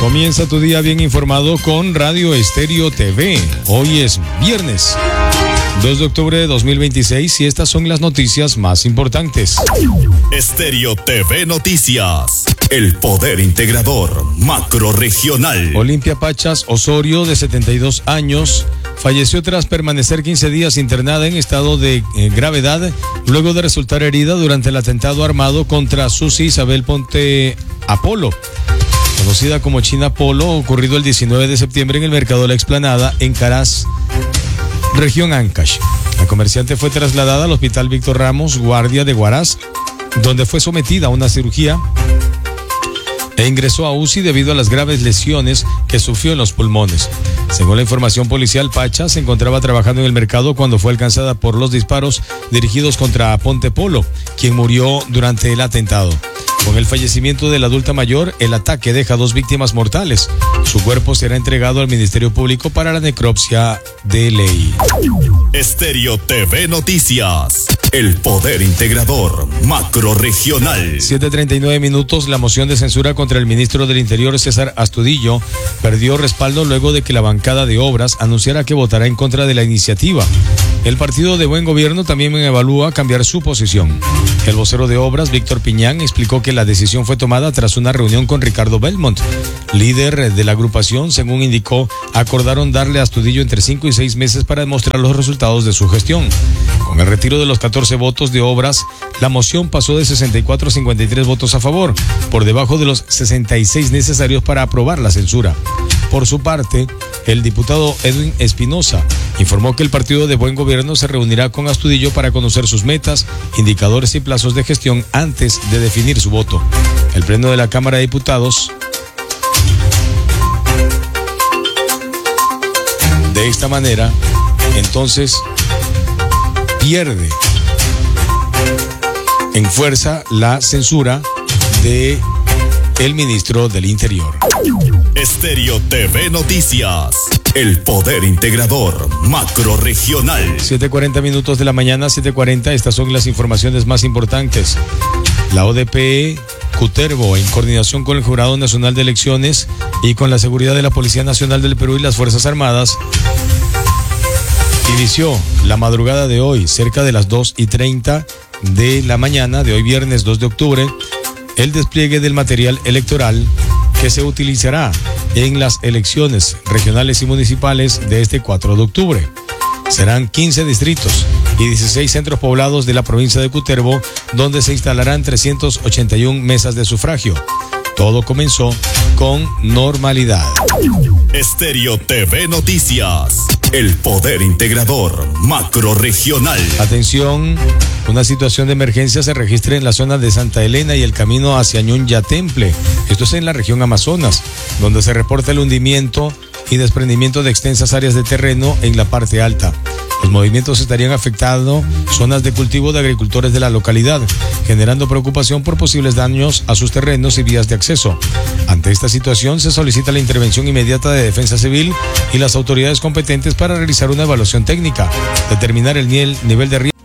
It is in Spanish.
Comienza tu día bien informado con Radio Estéreo TV. Hoy es viernes 2 de octubre de 2026 y estas son las noticias más importantes. Estéreo TV Noticias. El poder integrador macrorregional. Olimpia Pachas Osorio, de 72 años, falleció tras permanecer 15 días internada en estado de gravedad luego de resultar herida durante el atentado armado contra Susi Isabel Ponte Apolo, conocida como China Polo, ocurrido el 19 de septiembre en el mercado La Explanada, en Caraz, región Ancash. La comerciante fue trasladada al Hospital Víctor Ramos Guardia de Huaraz, donde fue sometida a una cirugía e ingresó a UCI debido a las graves lesiones que sufrió en los pulmones. Según la información policial, Pacha se encontraba trabajando en el mercado cuando fue alcanzada por los disparos dirigidos contra Ponte Polo, quien murió durante el atentado. Con el fallecimiento de la adulta mayor, el ataque deja 2 víctimas mortales. Su cuerpo será entregado al Ministerio Público para la necropsia de ley. Estéreo TV Noticias. El poder integrador macrorregional. 7:39 minutos. La moción de censura contra el ministro del Interior, César Astudillo, perdió respaldo luego de que la bancada de Obras anunciara que votará en contra de la iniciativa. El partido de Buen Gobierno también evalúa cambiar su posición. El vocero de Obras, Víctor Piñán, explicó que la decisión fue tomada tras una reunión con Ricardo Belmont, líder de la agrupación. Según indicó, acordaron darle a Astudillo entre 5 y 6 meses para demostrar los resultados de su gestión. Con el retiro de los 14 votos de Obras, la moción pasó de 64 a 53 votos a favor, por debajo de los 66 necesarios para aprobar la censura. Por su parte, el diputado Edwin Espinosa informó que el partido de Buen Gobierno se reunirá con Astudillo para conocer sus metas, indicadores y plazos de gestión antes de definir su voto. El pleno de la Cámara de Diputados, de esta manera, entonces pierde en fuerza la censura de el ministro del Interior. Estéreo TV Noticias. El poder integrador macrorregional. 7:40 minutos de la mañana, 7:40. Estas son las informaciones más importantes. La ODP Cutervo, en coordinación con el Jurado Nacional de Elecciones y con la seguridad de la Policía Nacional del Perú y las Fuerzas Armadas, inició la madrugada de hoy, cerca de las 2:30 de la mañana de hoy, viernes 2 de octubre, el despliegue del material electoral que se utilizará en las elecciones regionales y municipales de este 4 de octubre. Serán 15 distritos y 16 centros poblados de la provincia de Cutervo, donde se instalarán 381 mesas de sufragio. Todo comenzó con normalidad. Estéreo TV Noticias. El poder integrador macrorregional. Atención, una situación de emergencia se registra en la zona de Santa Elena y el camino hacia Ñuña Temple. Esto es en la región Amazonas, donde se reporta el hundimiento y desprendimiento de extensas áreas de terreno en la parte alta. Los movimientos estarían afectando zonas de cultivo de agricultores de la localidad, generando preocupación por posibles daños a sus terrenos y vías de acceso. Ante esta situación, se solicita la intervención inmediata de Defensa Civil y las autoridades competentes para realizar una evaluación técnica, determinar el nivel de riesgo